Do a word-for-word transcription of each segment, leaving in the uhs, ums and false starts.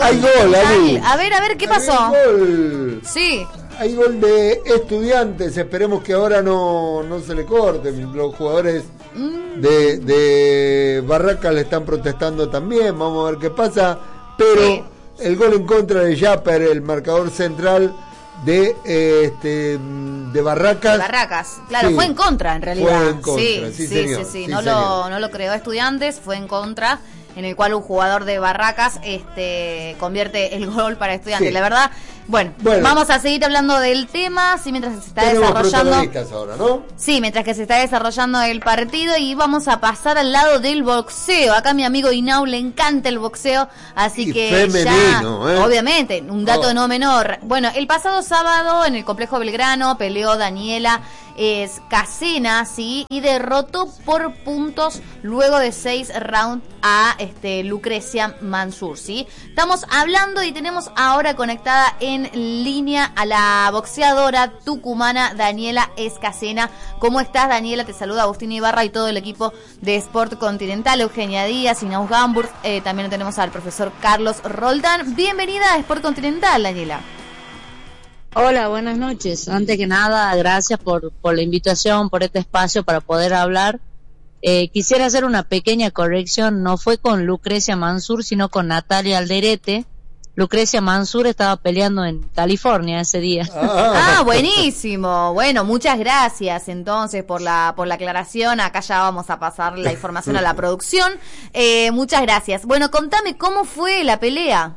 Hay gol, Ani. A ver, a ver, ¿qué pasó? Hay gol. Sí. Hay gol de Estudiantes. Esperemos que ahora no, no se le corten. Los jugadores mm. de, de Barracas le están protestando también. Vamos a ver qué pasa. Pero sí. El gol en contra de Yapper, el marcador central de eh, este de Barracas. De Barracas, claro, sí. Fue en contra en realidad. Fue en contra, sí, sí, sí, señor, sí, sí. sí No, señor. lo, no lo creó Estudiantes, fue en contra, en el cual un jugador de Barracas este convierte el gol para Estudiantes. Sí. La verdad, bueno, bueno, vamos a seguir hablando del tema, sí, mientras se está desarrollando. Ahora, ¿no? Sí, mientras que se está desarrollando el partido, y vamos a pasar al lado del boxeo. Acá a mi amigo Inau le encanta el boxeo, así y que femenino, ya, ¿eh? Obviamente, un dato oh. no menor. Bueno, el pasado sábado en el Complejo Belgrano peleó Daniela Escacena, sí, y derrotó por puntos luego de seis rounds a este Lucrecia Mansur, sí. Estamos hablando y tenemos ahora conectada en línea a la boxeadora tucumana Daniela Escacena. ¿Cómo estás, Daniela? Te saluda Agustín Ibarra y todo el equipo de Sport Continental, Eugenia Díaz, Inaus Gamburg, eh, también tenemos al profesor Carlos Roldán. Bienvenida a Sport Continental, Daniela. Hola, buenas noches. Antes que nada, gracias por, por la invitación, por este espacio para poder hablar. Eh, quisiera hacer una pequeña corrección. No fue con Lucrecia Mansur, sino con Natalia Alderete. Lucrecia Mansur estaba peleando en California ese día. Ah, ah, buenísimo. Bueno, muchas gracias entonces por la por la aclaración. Acá ya vamos a pasar la información a la producción. Eh, muchas gracias. Bueno, contame cómo fue la pelea.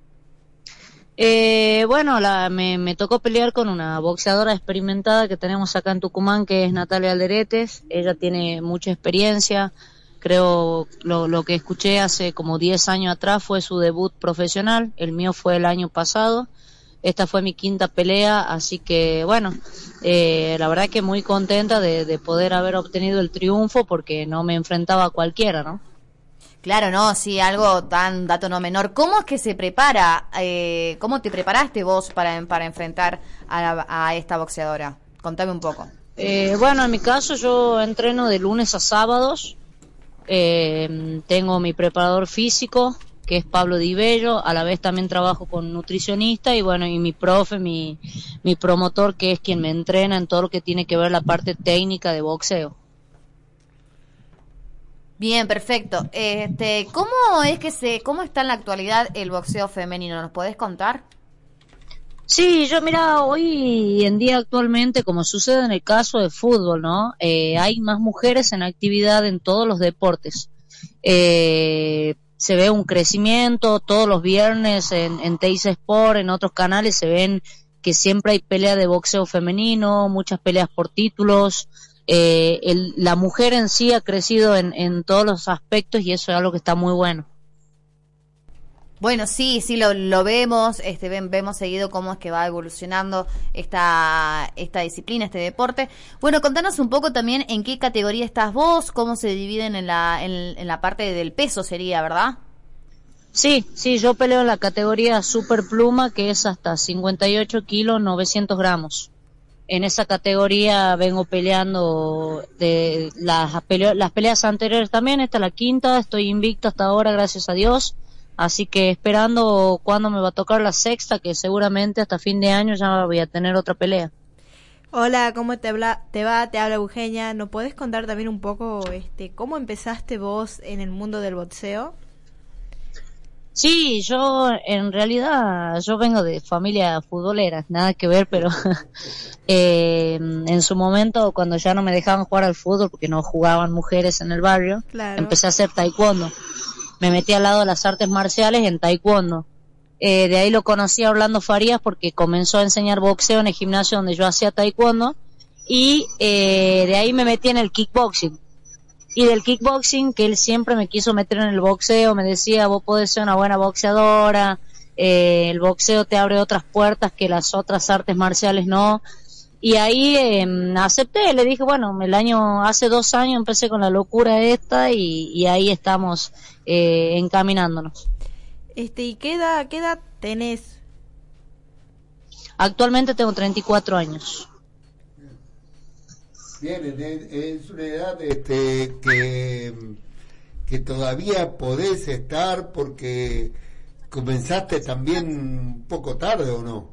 Eh, bueno, la, me, me tocó pelear con una boxeadora experimentada que tenemos acá en Tucumán, que es Natalia Alderetes. Ella tiene mucha experiencia. Creo lo, lo que escuché hace como diez años atrás fue su debut profesional. El mío fue el año pasado. Esta fue mi quinta pelea, así que bueno, eh, la verdad que muy contenta de, de poder haber obtenido el triunfo, porque no me enfrentaba a cualquiera, ¿no? Claro, no, sí, algo tan dato no menor. ¿Cómo es que se prepara? Eh, ¿Cómo te preparaste vos para, para enfrentar a, la, a esta boxeadora? Contame un poco. Eh, bueno, en mi caso yo entreno de lunes a sábados. Eh, tengo mi preparador físico, que es Pablo Di Bello. A la vez también trabajo con nutricionista y bueno, y mi profe, mi, mi promotor, que es quien me entrena en todo lo que tiene que ver la parte técnica de boxeo. Bien, perfecto. Este, ¿cómo es que se, cómo está en la actualidad el boxeo femenino? ¿Nos podés contar? Sí, yo mira, hoy en día actualmente, como sucede en el caso de fútbol, ¿no? Eh, hay más mujeres en actividad en todos los deportes. Eh, se ve un crecimiento todos los viernes en, en Teis Sport, en otros canales se ven que siempre hay pelea de boxeo femenino, muchas peleas por títulos. Eh, el, la mujer en sí ha crecido en, en todos los aspectos y eso es algo que está muy bueno. Bueno, sí, sí lo, lo vemos, este, ven, vemos seguido cómo es que va evolucionando esta, esta disciplina, este deporte. Bueno, contanos un poco también en qué categoría estás vos, cómo se dividen en la, en, en la parte del peso sería, ¿verdad? Sí, sí, yo peleo en la categoría super pluma, que es hasta cincuenta y ocho kilos, novecientos gramos. En esa categoría vengo peleando de las, pelea, las peleas anteriores también, esta es la quinta, estoy invicto hasta ahora, gracias a Dios, así que esperando cuando me va a tocar la sexta, que seguramente hasta fin de año ya voy a tener otra pelea. Hola, ¿cómo te, habla, te va? Te habla Eugenia. ¿Nos podés contar también un poco este cómo empezaste vos en el mundo del boxeo? Sí, yo en realidad yo vengo de familia futbolera, nada que ver, pero eh, en su momento cuando ya no me dejaban jugar al fútbol porque no jugaban mujeres en el barrio, claro, empecé a hacer taekwondo. Me metí al lado de las artes marciales en taekwondo. Eh, de ahí lo conocí a Orlando Farías porque comenzó a enseñar boxeo en el gimnasio donde yo hacía taekwondo y eh, de ahí me metí en el kickboxing. Y del kickboxing, que él siempre me quiso meter en el boxeo, me decía, vos podés ser una buena boxeadora, eh, el boxeo te abre otras puertas que las otras artes marciales no. Y ahí eh, acepté, le dije, bueno, el año, hace dos años empecé con la locura esta y, y ahí estamos eh, encaminándonos. Este, ¿y qué edad, qué edad tenés? Actualmente tengo treinta y cuatro años. Bien, es una edad este, que, que todavía podés estar porque ¿Comenzaste también un poco tarde o no?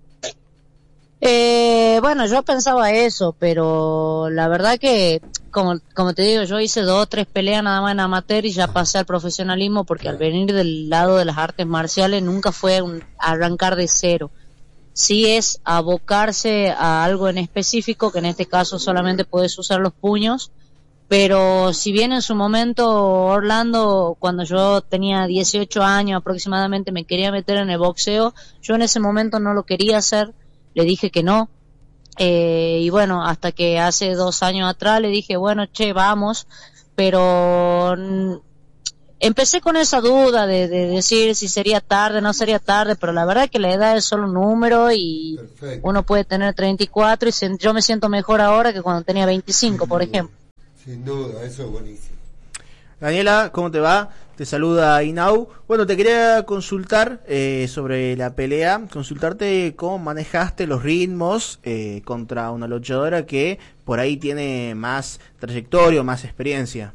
Eh, bueno, yo pensaba eso, pero la verdad que, como, como te digo, yo hice dos o tres peleas nada más en amateur y ya pasé al profesionalismo, porque al venir del lado de las artes marciales nunca fue un arrancar de cero. Sí es abocarse a algo en específico, que en este caso solamente puedes usar los puños, pero si bien en su momento Orlando, cuando yo tenía dieciocho años aproximadamente, me quería meter en el boxeo, yo en ese momento no lo quería hacer. Le dije que no, eh, y bueno, hasta que hace dos años atrás le dije, bueno, che, vamos, pero mm, empecé con esa duda de, de decir si sería tarde, no sería tarde, pero la verdad que la edad es solo un número y Perfecto. Uno puede tener treinta y cuatro y se, yo me siento mejor ahora que cuando tenía veinticinco, Sin por duda. ejemplo. Sin duda, eso es buenísimo. Daniela, ¿cómo te va? Te saluda Inau. Bueno, te quería consultar eh, sobre la pelea, consultarte cómo manejaste los ritmos eh, contra una luchadora que por ahí tiene más trayectoria, más experiencia.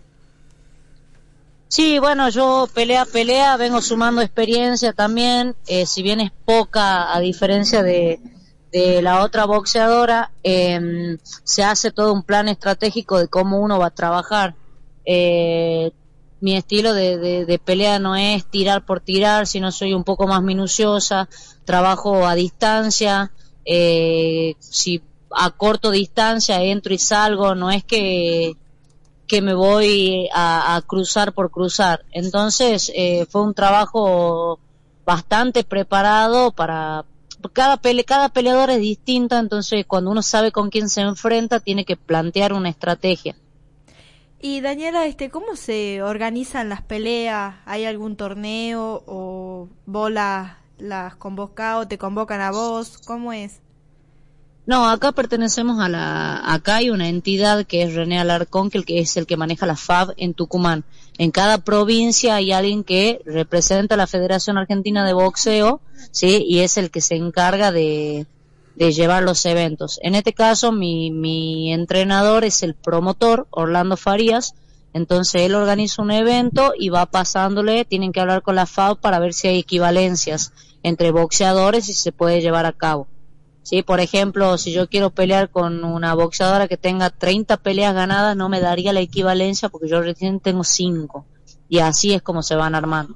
Sí, bueno, yo pelea a pelea vengo sumando experiencia también, eh, si bien es poca a diferencia de, de la otra boxeadora, eh, se hace todo un plan estratégico de cómo uno va a trabajar. Eh, mi estilo de, de, de pelea no es tirar por tirar, sino soy un poco más minuciosa, trabajo a distancia, eh, si a corto distancia entro y salgo, no es que, que me voy a, a cruzar por cruzar. Entonces eh, fue un trabajo bastante preparado para... Cada, pele, cada peleador es distinta, entonces cuando uno sabe con quién se enfrenta tiene que plantear una estrategia. Y Daniela, este, ¿cómo se organizan las peleas? ¿Hay algún torneo o vos las, las convocás o te convocan a vos? ¿Cómo es? No, acá pertenecemos a la, acá hay una entidad que es René Alarcón, que, el que es el que maneja la F A B en Tucumán. En cada provincia hay alguien que representa a la Federación Argentina de Boxeo, sí, y es el que se encarga de, de llevar los eventos. En este caso, mi, mi entrenador es el promotor, Orlando Farías, entonces él organiza un evento y va pasándole, tienen que hablar con la F A B para ver si hay equivalencias entre boxeadores y se puede llevar a cabo. Sí, por ejemplo, si yo quiero pelear con una boxeadora que tenga treinta peleas ganadas, no me daría la equivalencia porque yo recién tengo cinco. Y así es como se van armando.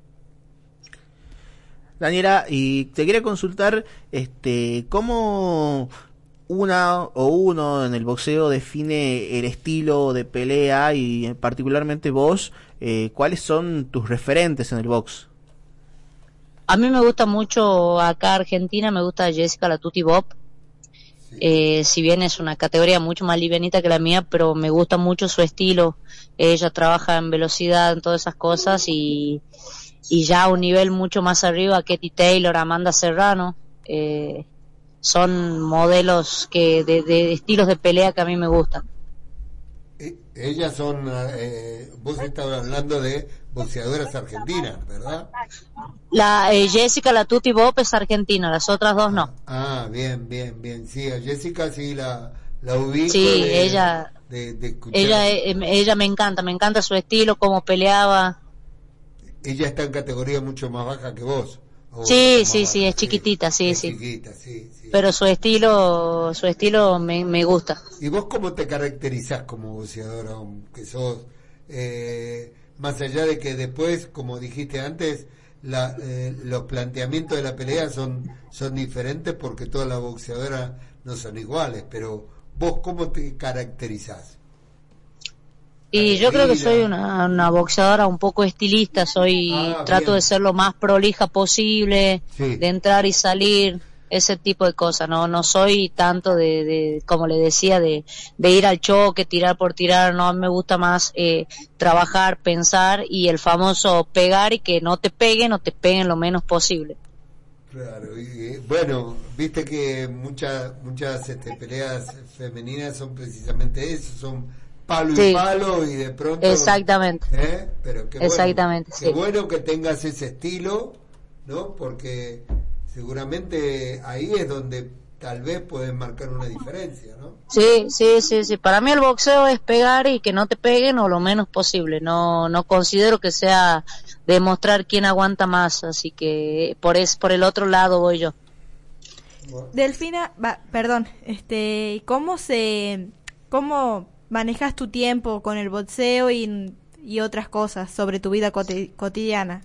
Daniela, y te quería consultar, este, ¿cómo una o uno en el boxeo define el estilo de pelea y particularmente vos, eh, cuáles son tus referentes en el box? A mí me gusta mucho acá Argentina, me gusta Jessica la Tuti Bob. Sí. Eh, si bien es una categoría mucho más livianita que la mía, pero me gusta mucho su estilo. Ella trabaja en velocidad, en todas esas cosas y, y ya a un nivel mucho más arriba, Katie Taylor, Amanda Serrano, eh, son modelos que de, de estilos de pelea que a mí me gustan. Ellas son, eh, vos estabas hablando de boxeadoras argentinas, ¿verdad? La eh, Jessica la Tuti Bob es argentina, las otras dos no. Ah, bien, bien, bien. Sí, a Jessica sí la, la ubico. Sí, de, ella, de, de ella, eh, ella me encanta, me encanta su estilo, cómo peleaba. Ella está en categoría mucho más baja que vos. Sí, sí, sí, es chiquitita, sí, es sí. Chiquita, sí, sí. Pero su estilo, su estilo me, me gusta. ¿Y vos cómo te caracterizás como boxeadora? Que sos, eh, más allá de que después, como dijiste antes, la, eh, los planteamientos de la pelea son, son diferentes porque todas las boxeadoras no son iguales, pero vos cómo te caracterizás? Y yo creo que soy una, una boxeadora un poco estilista, soy ah, trato bien. de ser lo más prolija posible, sí. de entrar y salir, ese tipo de cosas, no no soy tanto de, de como le decía, de, de ir al choque, tirar por tirar, no, me gusta más eh, trabajar, pensar y el famoso pegar y que no te peguen o te peguen lo menos posible. Claro, y bueno, viste que muchas muchas este, peleas femeninas son precisamente eso, son palo sí. y palo y de pronto exactamente ¿eh? Pero qué exactamente bueno, sí. qué bueno que tengas ese estilo, ¿no? Porque seguramente ahí es donde tal vez pueden marcar una diferencia, ¿no? Sí, sí, sí, sí. Para mí el boxeo es pegar y que no te peguen o lo menos posible. No, no considero que sea demostrar quién aguanta más, así que por es por el otro lado voy yo. Bueno. Delfina, va, perdón, este, ¿cómo se, cómo manejas tu tiempo con el boxeo y, y otras cosas sobre tu vida coti- cotidiana?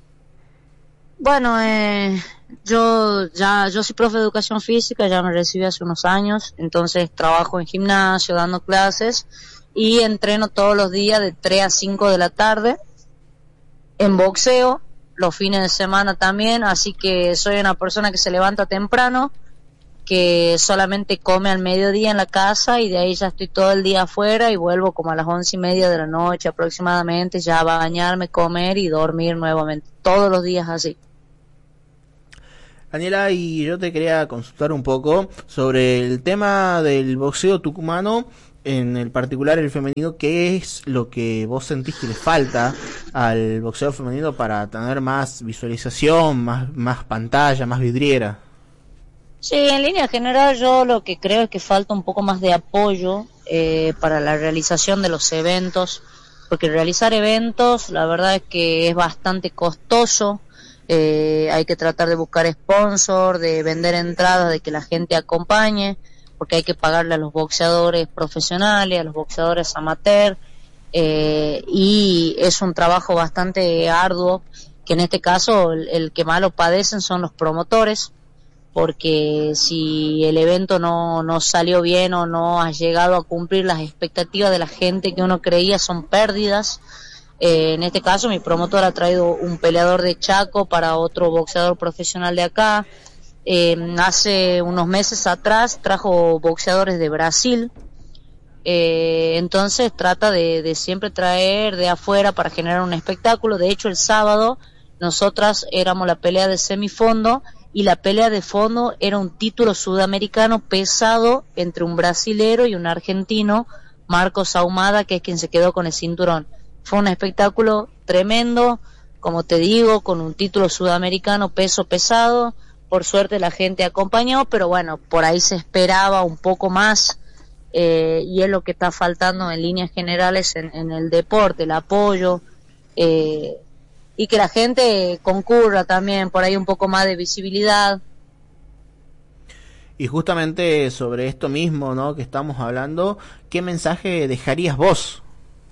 Bueno, eh, yo ya yo soy profe de educación física, ya me recibí hace unos años, entonces trabajo en gimnasio, dando clases y entreno todos los días de tres a cinco de la tarde en boxeo, los fines de semana también, así que soy una persona que se levanta temprano, que solamente come al mediodía en la casa y de ahí ya estoy todo el día afuera y vuelvo como a las once y media de la noche aproximadamente, ya a bañarme, comer y dormir nuevamente, todos los días así. Daniela, y yo te quería consultar un poco sobre el tema del boxeo tucumano, en el particular el femenino. ¿Qué es lo que vos sentís que le falta al boxeo femenino para tener más visualización, más, más pantalla, más vidriera? Sí, en línea general yo lo que creo es que falta un poco más de apoyo eh, para la realización de los eventos, porque realizar eventos la verdad es que es bastante costoso. Eh, hay que tratar de buscar sponsor, de vender entradas, de que la gente acompañe, porque hay que pagarle a los boxeadores profesionales, a los boxeadores amateur, eh, y es un trabajo bastante arduo, que en este caso el, el que más lo padecen son los promotores, porque si el evento no, no salió bien o no ha llegado a cumplir las expectativas de la gente que uno creía, son pérdidas. Eh, en este caso mi promotor ha traído un peleador de Chaco para otro boxeador profesional de acá. Eh, hace unos meses atrás trajo boxeadores de Brasil. Eh, entonces trata de, de siempre traer de afuera para generar un espectáculo. De hecho el sábado nosotras éramos la pelea de semifondo y la pelea de fondo era un título sudamericano pesado entre un brasilero y un argentino, Marcos Ahumada, que es quien se quedó con el cinturón. Fue un espectáculo tremendo, como te digo, con un título sudamericano peso pesado. Por suerte la gente acompañó, pero bueno, por ahí se esperaba un poco más, eh, y es lo que está faltando en líneas generales en, en el deporte, el apoyo, eh, y que la gente concurra también, por ahí un poco más de visibilidad. Y justamente sobre esto mismo, ¿no?, que estamos hablando, ¿qué mensaje dejarías vos?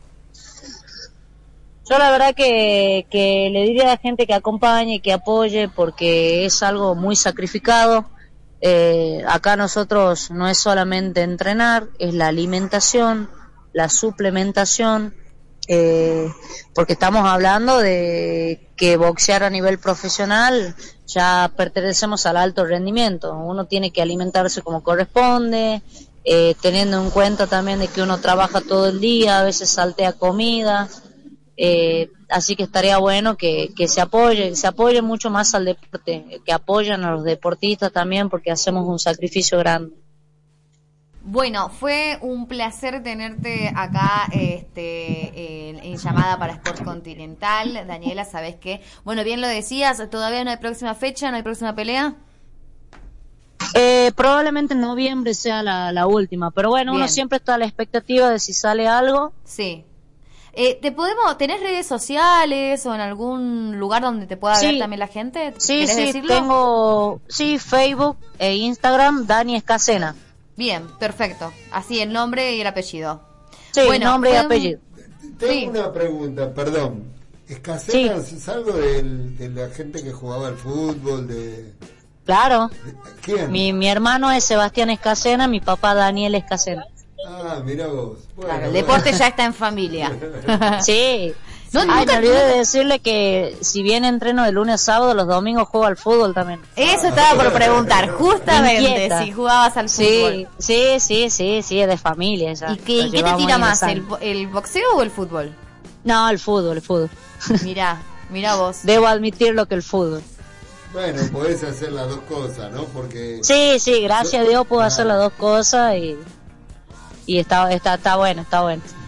Yo la verdad que, que le diría a la gente que acompañe, que apoye, porque es algo muy sacrificado. Eh, acá nosotros no es solamente entrenar, es la alimentación, la suplementación, eh, porque estamos hablando de que boxear a nivel profesional ya pertenecemos al alto rendimiento. Uno tiene que alimentarse como corresponde, eh, teniendo en cuenta también de que uno trabaja todo el día, a veces saltea comida. Eh, así que estaría bueno que, que se apoye, que se apoye mucho más al deporte, que apoyen a los deportistas también, porque hacemos un sacrificio grande. Bueno, fue un placer tenerte acá este, en, en llamada para Sport Continental. Daniela, ¿sabés qué? Bueno, bien lo decías, todavía no hay próxima fecha, no hay próxima pelea. Eh, probablemente en noviembre sea la, la última, pero bueno, bien. Uno siempre está a la expectativa de si sale algo. Sí. Eh, ¿te podemos, tenés redes sociales o en algún lugar donde te pueda sí. ver también la gente? Sí, ¿Querés sí, decirlo? tengo, sí, Facebook e Instagram, Dani Escacena. Bien, perfecto. Así el nombre y el apellido. Sí, bueno, nombre y fue un- apellido. Tengo Sí. una pregunta, perdón. ¿Escasena es algo del- de la gente que jugaba al fútbol? De, Claro, de- ¿Quién? mi, mi hermano es Sebastián Escacena, mi papá Daniel Escacena. Ah, mira vos. Bueno, Claro, el bueno. deporte ya está en familia. Sí. No, Ay, nunca- me olvidé nunca- de decirle que si bien entreno de lunes a sábado, los domingos juego al fútbol también. Eso estaba por preguntar, justamente, Inquieta. si jugabas al Sí, fútbol. sí, sí, sí, sí, es de familia ya. ¿Y qué, Lo y qué te llevamos tira ahí en la más, el, sangre. bo- el boxeo o el fútbol? No, el fútbol, el fútbol. Mirá, mirá vos. Debo admitirlo que el fútbol. Bueno, podés hacer las dos cosas, ¿no? Porque... Sí, sí, gracias a Dios puedo Claro. hacer las dos cosas y, y está, está, está bueno, está bueno.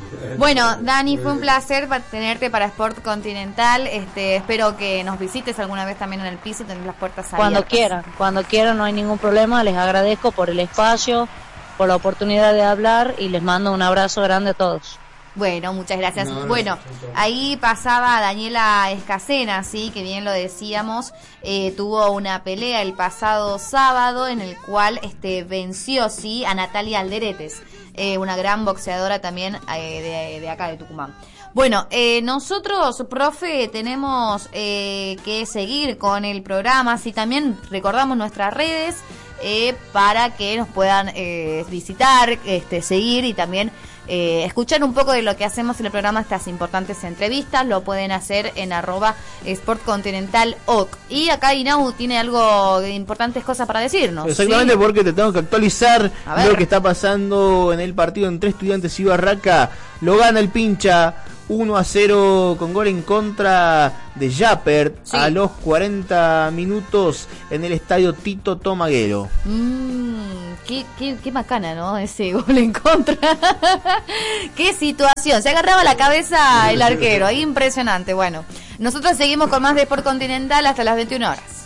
Bueno, Dani, fue un placer tenerte para Sport Continental. Este, espero que nos visites alguna vez también en el piso, tener las puertas abiertas. Cuando quieran, cuando quieran, no hay ningún problema. Les agradezco por el espacio, por la oportunidad de hablar y les mando un abrazo grande a todos. Bueno, muchas gracias. No, no, bueno, no, no, no. ahí pasaba Daniela Escacena, sí, que bien lo decíamos, eh, tuvo una pelea el pasado sábado en el cual este venció, sí, a Natalia Alderetes, eh, una gran boxeadora también eh, de, de acá de Tucumán. Bueno, eh, nosotros, profe, tenemos eh, que seguir con el programa, sí, también recordamos nuestras redes eh, para que nos puedan eh, visitar, este, seguir y también Eh, escuchar un poco de lo que hacemos en el programa, estas importantes entrevistas. Lo pueden hacer en arroba Sport Continental O C. Y acá Inau tiene algo de importantes cosas para decirnos. Exactamente, ¿sí? Porque te tengo que actualizar lo que está pasando en el partido entre Estudiantes y Barraca. Lo gana el Pincha uno a cero con gol en contra de Japper, sí, a los cuarenta minutos en el estadio Tito Tomaguero. Mmm, qué, qué, qué macana, ¿no? Ese gol en contra. Qué situación. Se agarraba la cabeza el arquero. Impresionante. Bueno, nosotros seguimos con más de Sport Continental hasta las veintiuna horas.